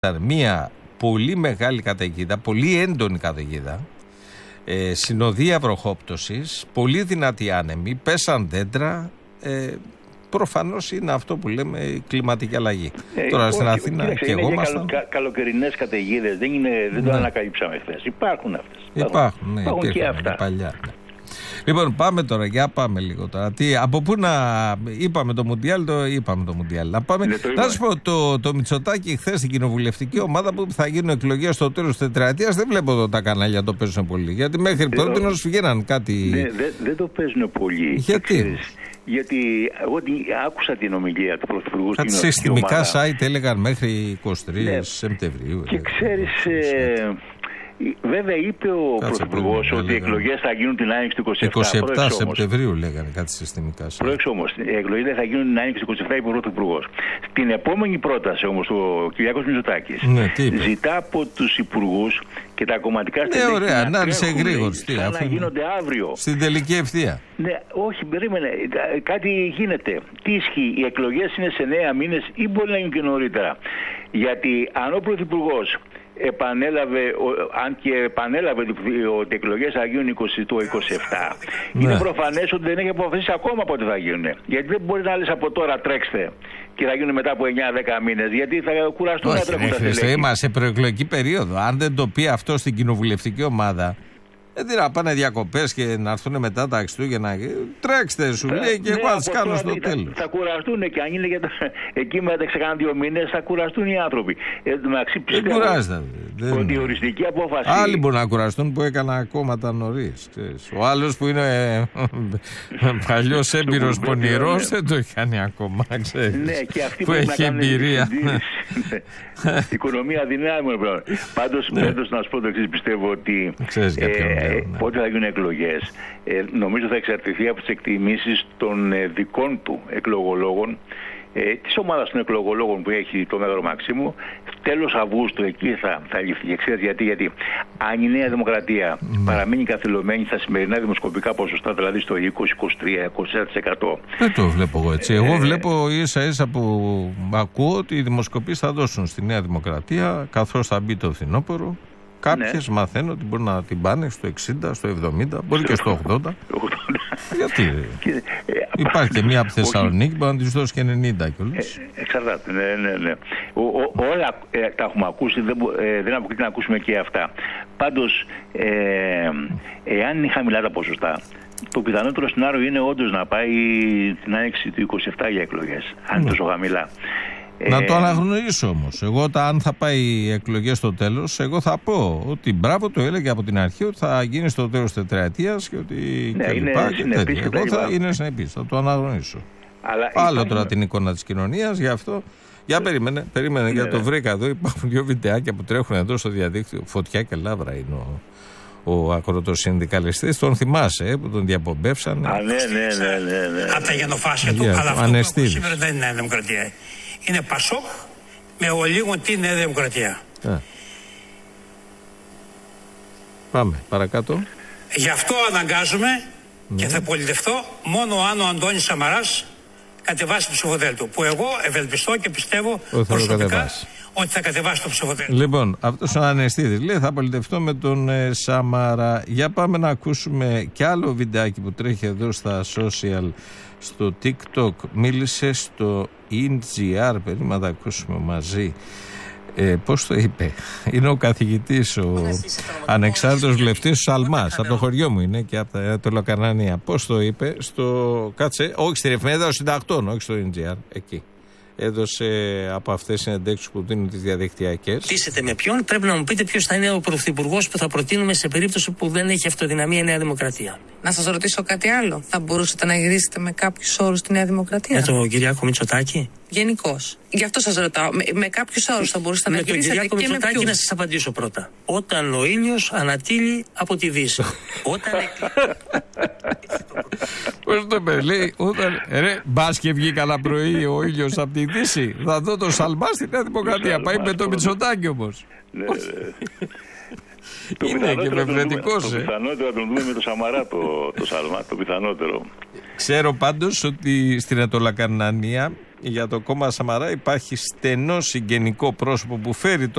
Μια πολύ μεγάλη καταιγίδα, πολύ έντονη καταιγίδα, συνοδεία βροχόπτωσης, πολύ δυνατή άνεμη, πέσαν δέντρα. Προφανώς είναι αυτό που λέμε η κλιματική αλλαγή. Τώρα στην Αθήνα και εγώ ήμασταν. Καλοκαιρινές καταιγίδες, δεν το ανακαλύψαμε χθες. Υπάρχουν αυτές. Υπάρχουν και αυτά. Παλιά, ναι. Λοιπόν, πάμε τώρα, για πάμε λίγο τώρα. Από πού να. Είπαμε το Μουντιάλ, Να πάμε. Να σου πω, το Μητσοτάκη χθες στην κοινοβουλευτική ομάδα που θα γίνουν εκλογές στο τέλος της τετραετίας, δεν βλέπω εδώ τα κανάλια το παίζουν πολύ. Γιατί μέχρι πρώτη βγαίναν κάτι. Δεν το παίζουν πολύ. Γιατί? Γιατί εγώ άκουσα την ομιλία του Πρωθυπουργού. Κάτι συστημικά site έλεγαν μέχρι 23 Σεπτεμβρίου. Και ξέρεις. Βέβαια είπε ο Πρωθυπουργός ότι οι εκλογές θα γίνουν την άνοιξη του 27 Σεπτεμβρίου λέγανε κάτι συστημικά. Πρόεξε όμως, οι εκλογές θα γίνουν την άνοιξη του 27, είπε ο Πρωθυπουργός. Στην επόμενη πρόταση όμως ο Κυριάκος Μητσοτάκης ζητά από τους υπουργούς και τα κομματικά στελέχη να γίνονται αύριο. Στην τελική ευθεία. Ναι, όχι, περίμενε. Κάτι γίνεται. Τι ισχύει, οι εκλογές είναι σε 9 μήνες ή μπορεί να είναι και νωρίτερα. Γιατί αν ο Πρωθυπουργός επανέλαβε ότι οι εκλογές θα γίνουν το 27, είναι προφανές ότι δεν έχει αποφασίσει ακόμα πότε θα γίνουν. Γιατί δεν μπορεί να λες από τώρα τρέξτε και θα γίνουν μετά από 9-10 μήνες, γιατί θα κουραστούν να τρέχουν τα στελέχη. Είμαστε σε προεκλογική περίοδο. Αν δεν το πει αυτό στην κοινοβουλευτική ομάδα, δεν να πάνε διακοπές και να έρθουν μετά τα Χριστούγεννα. Τρέξτε, σου λέει, και εγώ θα τις κάνω στο τέλος. Θα κουραστούν και αν είναι εκεί μετά ξεκάναν 2 μήνες, θα κουραστούν οι άνθρωποι. Δεν κουράζεται. Ότι η οριστική απόφαση. Άλλοι μπορούν να κουραστούν που έκανα κόμματα νωρίς. Ο άλλος που είναι παλιός έμπειρος πονηρός δεν το έχει κάνει ακόμα. Που έχει εμπειρία. Η οικονομία δυνάμει. Πάντως να σου πω το εξής, πιστεύω ότι πότε θα γίνουν εκλογές, νομίζω θα εξαρτηθεί από τις εκτιμήσεις των δικών του εκλογολόγων, της ομάδας των εκλογολόγων που έχει το Μέγαρο Μαξίμου. Τέλος Αυγούστου εκεί θα ληφθεί. Και ξέρεις γιατί αν η Νέα Δημοκρατία παραμείνει καθυλωμένη στα σημερινά δημοσκοπικά ποσοστά, δηλαδή στο 20-23-24%. Δεν το βλέπω εγώ έτσι. Εγώ βλέπω ίσα που ακούω ότι οι δημοσκοπήσεις θα δώσουν στη Νέα Δημοκρατία, καθώς θα μπει το φθινόπωρο. Κάποιες μαθαίνω ότι μπορεί να την πάνε στο 60, στο 70, μπορεί και στο 80. Γιατί υπάρχει και μία από Θεσσαλονίκη που να της δώσει και 90 κιόλας. Εξαρτάται, ναι. Όλα τα έχουμε ακούσει, δεν αποκλείται να ακούσουμε και αυτά. Πάντως, εάν είναι χαμηλά τα ποσοστά, το πιθανότερο σενάριο είναι όντως να πάει την άνοιξη του 27 για εκλογές, αν είναι τόσο χαμηλά. Να το αναγνωρίσω όμως. Εγώ αν θα πάει οι εκλογές στο τέλος, εγώ θα πω ότι μπράβο, το έλεγε από την αρχή ότι θα γίνει στο τέλος τετραετίας και ότι εγώ θα είναι συνεπής, θα το αναγνωρίσω. Άλλο τώρα την εικόνα της κοινωνίας, γι' αυτό. Για περίμενε για το βρήκα εδώ. Υπάρχουν 2 βιντεάκια που τρέχουν εδώ στο διαδίκτυο. Φωτιά και λάβρα είναι ο ακροτοσυνδικαλιστής, τον θυμάσαι που τον διαπομπεύσανε. Ναι. Από τα γενοφάσια του, αλλά αυτό σήμερα δεν είναι δημοκρατία. Είναι Πασόκ με ολίγο τη Νέα Δημοκρατία. Πάμε παρακάτω. Γι' αυτό αναγκάζομαι και θα πολιτευτώ μόνο αν ο Αντώνης Σαμαράς κατεβάσει το ψηφοδέλτιο. Που εγώ ευελπιστώ και πιστεύω προσωπικά ότι θα κατεβάσει το ψηφοδέλτιο. Λοιπόν, αυτός ο Ανεστίδης λέει θα πολιτευτώ με τον Σαμαρά. Για πάμε να ακούσουμε κι άλλο βιντεάκι που τρέχει εδώ στα social, στο TikTok. Μίλησε στο NGR, περίμενα να τα ακούσουμε μαζί. Πώς το είπε? Είναι ο καθηγητής, ο ανεξάρτητος βουλευτής του Σαλμάς, από το χωριό μου είναι και από το Λοκανανία. Πώς το είπε? Κάτσε, όχι στην εφημερίδα των συντακτών, όχι στο NGR, εκεί. Έδωσε από αυτές τις συνεντεύξεις που δίνουν τις διαδικτυακές. Τίσετε με ποιον, πρέπει να μου πείτε ποιος θα είναι ο πρωθυπουργός που θα προτείνουμε σε περίπτωση που δεν έχει αυτοδυναμία η Νέα Δημοκρατία. Να σας ρωτήσω κάτι άλλο. Θα μπορούσατε να γυρίσετε με κάποιους όρους τη Νέα Δημοκρατία? Για τον Κυριάκο Μητσοτάκη. Γενικώς. Γι' αυτό σας ρωτάω. Με κάποιους όρους θα μπορούσατε να γυρίσετε? Με τον Κυριάκο Μητσοτάκη να σας απαντήσω πρώτα. Όταν ο ήλιος ανατείλει από τη Δύση. Όταν πώς το είπε, λέει, μπας και βγει καλά πρωί ο ήλιος από τη Δύση. Θα δω το Σαλμά στη Νέα Δημοκρατία. Πάει με το Μητσοτάκη όμως. Είναι και μευρετικός. Το πιθανότερο να τον δούμε με το Σαμαρά το Σαλμά, το πιθανότερο. Ξέρω πάντως ότι στην Ατολακαρνανία για το κόμμα Σαμαρά υπάρχει στενό συγγενικό πρόσωπο που φέρει